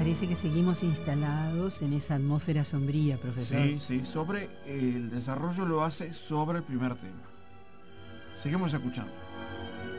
Parece que seguimos instalados en esa atmósfera sombría, profesor. Sí, sí, sobre el desarrollo lo hace sobre el primer tema. Seguimos escuchando.